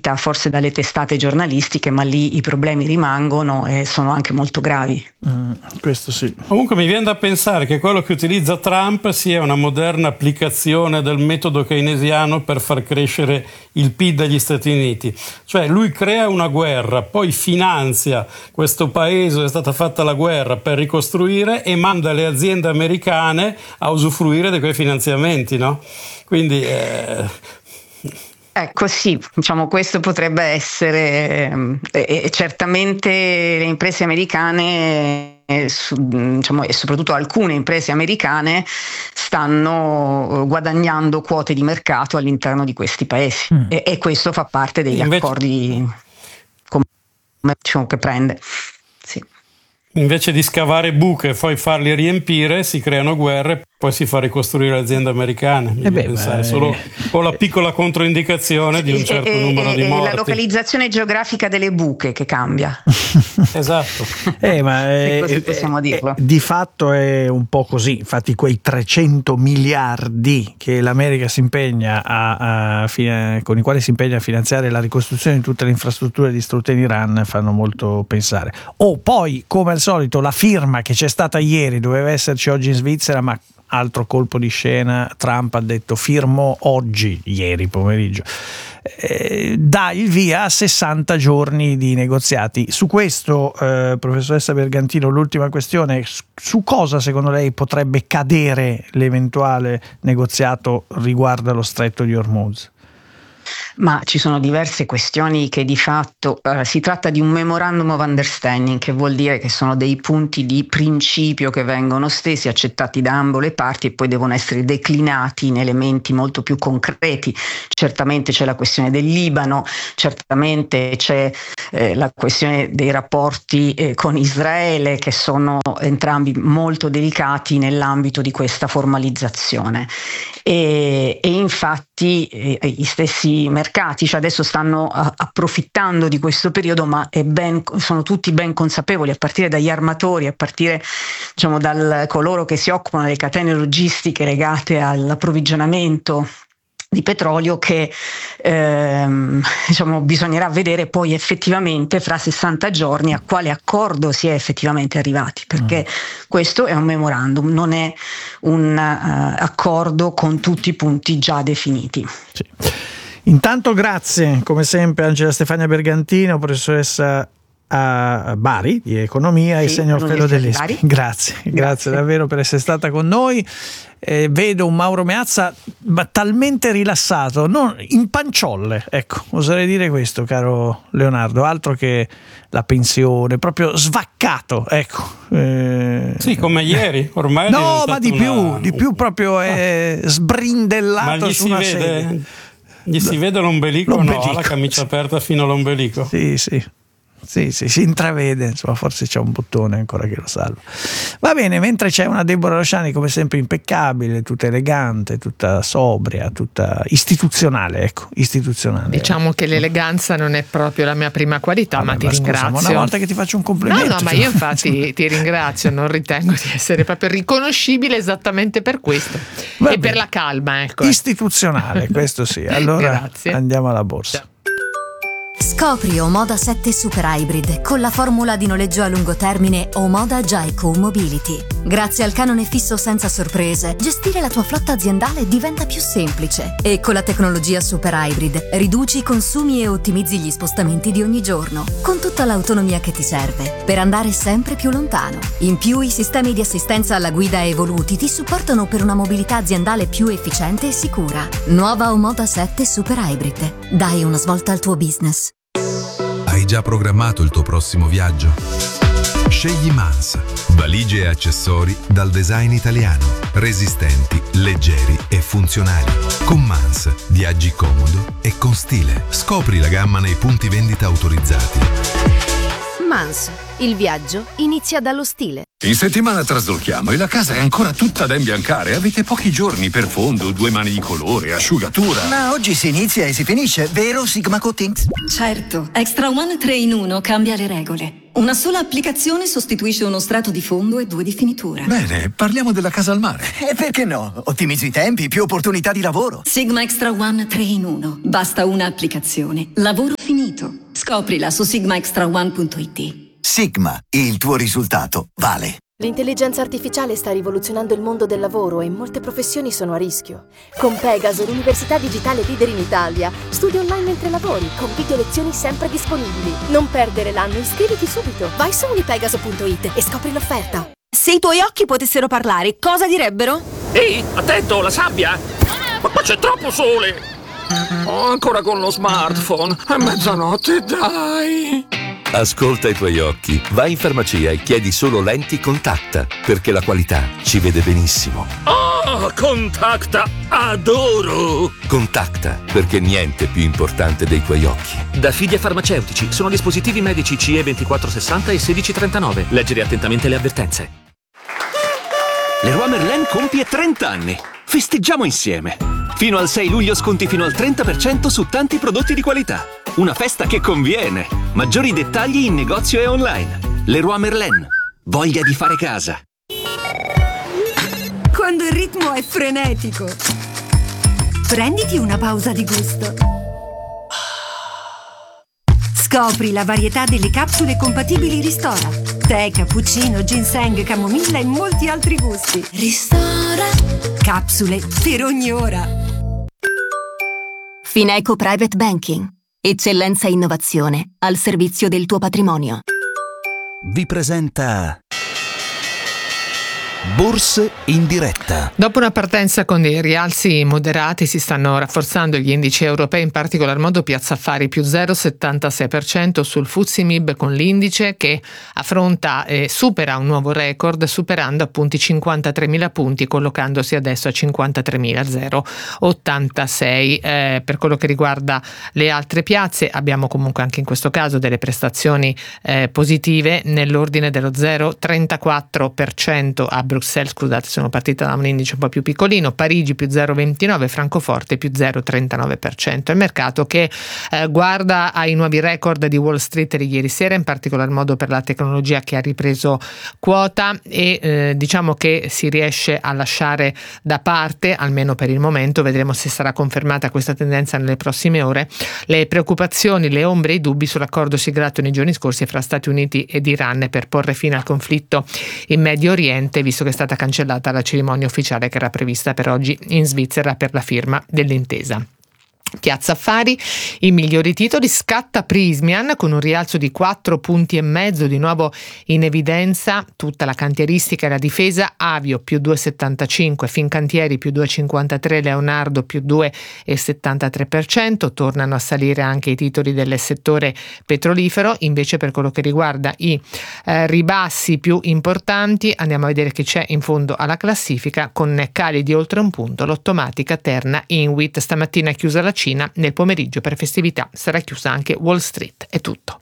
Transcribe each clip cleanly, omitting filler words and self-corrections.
seguita forse dalle testate giornalistiche, ma lì i problemi rimangono e sono anche molto gravi. Questo sì. Comunque mi viene da pensare che quello che utilizza Trump sia una moderna applicazione del metodo keynesiano per far crescere il PIL degli Stati Uniti. Cioè lui crea una guerra, poi finanzia questo paese dove è stata fatta la guerra per ricostruire e manda le aziende americane a usufruire di quei finanziamenti, no? Quindi Ecco, sì, diciamo questo potrebbe essere, certamente le imprese americane, diciamo, e soprattutto alcune imprese americane stanno guadagnando quote di mercato all'interno di questi paesi e questo fa parte degli accordi che prende. Sì. Invece di scavare buche e poi farli riempire, si creano guerre, poi si fa ricostruire le aziende americane. Solo con la piccola controindicazione di un certo numero di morti. La localizzazione geografica delle buche che cambia. Esatto. Così possiamo dirlo. Di fatto è un po' così. Infatti quei 300 miliardi che l'America si impegna con i quali si impegna a finanziare la ricostruzione di tutte le infrastrutture distrutte in Iran fanno molto pensare. Poi, come al solito, la firma che c'è stata ieri doveva esserci oggi in Svizzera, ma altro colpo di scena, Trump ha detto firmo oggi, ieri pomeriggio, dà il via a 60 giorni di negoziati. Su questo, professoressa Bergantino, l'ultima questione: su cosa secondo lei potrebbe cadere l'eventuale negoziato riguardo allo stretto di Hormuz? Ma ci sono diverse questioni che di fatto si tratta di un memorandum of understanding, che vuol dire che sono dei punti di principio che vengono stesi, accettati da ambo le parti e poi devono essere declinati in elementi molto più concreti. Certamente c'è la questione del Libano, certamente c'è la questione dei rapporti con Israele, che sono entrambi molto delicati nell'ambito di questa formalizzazione. E infatti gli stessi mercati adesso stanno approfittando di questo periodo, ma sono tutti ben consapevoli, a partire dagli armatori, a partire da coloro che si occupano delle catene logistiche legate all'approvvigionamento di petrolio, che bisognerà vedere poi effettivamente fra 60 giorni a quale accordo si è effettivamente arrivati, perché questo è un memorandum, non è un accordo con tutti i punti già definiti. Sì. Intanto grazie come sempre Angela Stefania Bergantino, professoressa a Bari di economia e senior fellow dell'ESPI. Grazie davvero per essere stata con noi. Vedo un Mauro Meazza talmente rilassato, non in panciolle, ecco, oserei dire questo, caro Leonardo, altro che la pensione, proprio svaccato, ecco. Sì, come ieri, ormai no, ma di più proprio è sbrindellato su una sedia. Gli si vede l'ombelico? No, ha la camicia aperta fino all'ombelico. Sì, si intravede, insomma, forse c'è un bottone ancora che lo salva. Va bene, mentre c'è una Deborah Rosciani come sempre impeccabile, tutta elegante, tutta sobria, tutta istituzionale, istituzionale. Diciamo che l'eleganza non è proprio la mia prima qualità, ma ti ringrazio. Scusa, una volta che ti faccio un complimento. No, ma io infatti ti ringrazio, non ritengo di essere proprio riconoscibile esattamente per questo. Per la calma, ecco. Istituzionale, questo sì. Allora grazie. Andiamo alla borsa. Ciao. Scopri Omoda 7 Super Hybrid con la formula di noleggio a lungo termine Omoda Jaico Mobility. Grazie al canone fisso senza sorprese, gestire la tua flotta aziendale diventa più semplice. E con la tecnologia Super Hybrid riduci i consumi e ottimizzi gli spostamenti di ogni giorno, con tutta l'autonomia che ti serve per andare sempre più lontano. In più, i sistemi di assistenza alla guida evoluti ti supportano per una mobilità aziendale più efficiente e sicura. Nuova Omoda 7 Super Hybrid. Dai una svolta al tuo business. Hai già programmato il tuo prossimo viaggio? Scegli Mans, valigie e accessori dal design italiano, resistenti, leggeri e funzionali. Con Mans viaggi comodo e con stile. Scopri la gamma nei punti vendita autorizzati. Mans, il viaggio inizia dallo stile. In settimana traslochiamo e la casa è ancora tutta da imbiancare. Avete pochi giorni per fondo, 2 mani di colore, asciugatura. Ma oggi si inizia e si finisce, vero Sigma Coatings? Certo, Extra One 3 in 1 cambia le regole. Una sola applicazione sostituisce uno strato di fondo e 2 di finitura. Bene, parliamo della casa al mare. E perché no? Ottimizzi i tempi, più opportunità di lavoro. Sigma Extra One 3 in 1. Basta una applicazione. Lavoro subito. Scoprila su sigmaextraone.it. Sigma, il tuo risultato vale. L'intelligenza artificiale sta rivoluzionando il mondo del lavoro e molte professioni sono a rischio. Con Pegaso, l'università digitale leader in Italia, studi online mentre lavori, con video lezioni sempre disponibili. Non perdere l'anno, iscriviti subito. Vai su unipegaso.it e scopri l'offerta. Se i tuoi occhi potessero parlare, cosa direbbero? Ehi, attento, la sabbia! Ma qua c'è troppo sole! Oh, ancora con lo smartphone. È mezzanotte, dai! Ascolta i tuoi occhi, vai in farmacia e chiedi solo lenti Contacta, perché la qualità ci vede benissimo. Oh, Contacta, adoro! Contacta, perché niente è più importante dei tuoi occhi. Da Fidia Farmaceutici, sono dispositivi medici CE 2460 e 1639. Leggere attentamente le avvertenze. Leroy Merlin compie 30 anni. Festeggiamo insieme. Fino al 6 luglio sconti fino al 30% su tanti prodotti di qualità. Una festa che conviene. Maggiori dettagli in negozio e online. Leroy Merlin. Voglia di fare casa. Quando il ritmo è frenetico, prenditi una pausa di gusto. Scopri la varietà delle capsule compatibili Ristora. Tè, cappuccino, ginseng, camomilla e molti altri gusti. Ristora. Capsule per ogni ora. Fineco Private Banking. Eccellenza e innovazione al servizio del tuo patrimonio. Vi presenta Borse in diretta. Dopo una partenza con dei rialzi moderati si stanno rafforzando gli indici europei, in particolar modo Piazza Affari più 0,76% sul FTSE MIB, con l'indice che affronta e supera un nuovo record, superando appunto i 53.000 punti, collocandosi adesso a 53.086. Per quello che riguarda le altre piazze abbiamo comunque anche in questo caso delle prestazioni positive nell'ordine dello 0,34% a Bruxelles, scusate, sono partita da un indice un po' più piccolino, Parigi più 0,29%, Francoforte più 0,39%. Il mercato che guarda ai nuovi record di Wall Street di ieri sera, in particolar modo per la tecnologia che ha ripreso quota e diciamo che si riesce a lasciare da parte, almeno per il momento, vedremo se sarà confermata questa tendenza nelle prossime ore, le preoccupazioni, le ombre e i dubbi sull'accordo siglato nei giorni scorsi fra Stati Uniti ed Iran per porre fine al conflitto in Medio Oriente, visto che è stata cancellata la cerimonia ufficiale che era prevista per oggi in Svizzera per la firma dell'intesa. Piazza Affari, i migliori titoli, scatta Prysmian con un rialzo di 4,5 punti, di nuovo in evidenza tutta la cantieristica e la difesa, Avio più 2,75%, Fincantieri più 2,53%, Leonardo più 2,73%, tornano a salire anche i titoli del settore petrolifero. Invece per quello che riguarda i ribassi più importanti andiamo a vedere che c'è in fondo alla classifica con cali di oltre un punto l'Ottomatica, Terna, Inwit. Stamattina è chiusa la Cina, nel pomeriggio per festività sarà chiusa anche Wall Street. È tutto.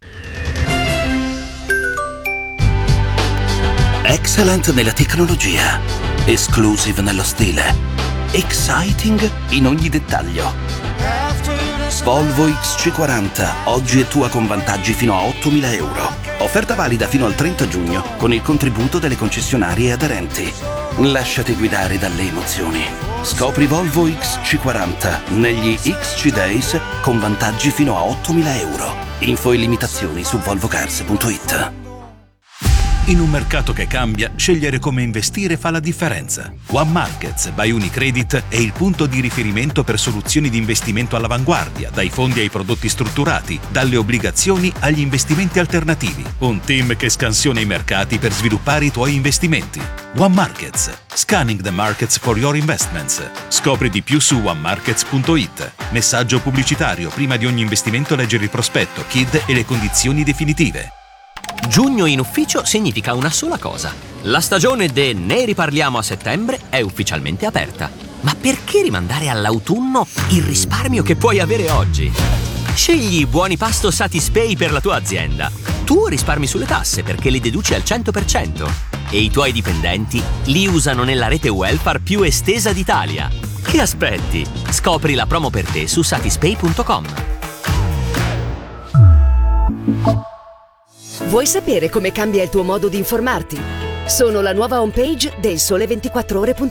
Excellent nella tecnologia, exclusive nello stile, exciting in ogni dettaglio. Volvo XC40 oggi è tua con vantaggi fino a 8.000 euro. Offerta valida fino al 30 giugno con il contributo delle concessionarie aderenti. Lasciati guidare dalle emozioni. Scopri Volvo XC40 negli XC Days con vantaggi fino a 8.000 euro. Info e limitazioni su volvocars.it. In un mercato che cambia, scegliere come investire fa la differenza. One Markets by Unicredit è il punto di riferimento per soluzioni di investimento all'avanguardia, dai fondi ai prodotti strutturati, dalle obbligazioni agli investimenti alternativi. Un team che scansiona i mercati per sviluppare i tuoi investimenti. One Markets. Scanning the markets for your investments. Scopri di più su onemarkets.it. Messaggio pubblicitario: prima di ogni investimento leggere il prospetto, KID e le condizioni definitive. Giugno in ufficio significa una sola cosa. La stagione de Ne riparliamo a settembre è ufficialmente aperta. Ma perché rimandare all'autunno il risparmio che puoi avere oggi? Scegli i buoni pasto Satispay per la tua azienda. Tu risparmi sulle tasse perché li deduci al 100% e i tuoi dipendenti li usano nella rete welfare più estesa d'Italia. Che aspetti? Scopri la promo per te su satispay.com. Vuoi sapere come cambia il tuo modo di informarti? Sono la nuova homepage del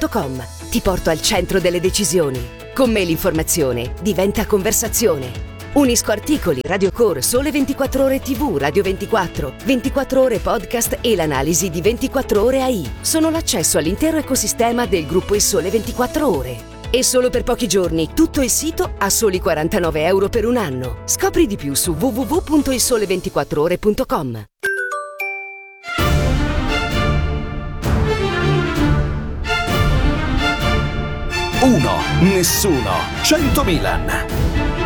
Sole24Ore.com. Ti porto al centro delle decisioni. Con me l'informazione diventa conversazione. Unisco articoli, Radio Core, Sole 24 Ore TV, Radio 24, 24 Ore Podcast e l'analisi di 24 Ore AI. Sono l'accesso all'intero ecosistema del gruppo Il Sole 24 Ore. E solo per pochi giorni tutto il sito a soli €49 per un anno. Scopri di più su www.ilsole24ore.com. 1, nessuno, 100 Milan.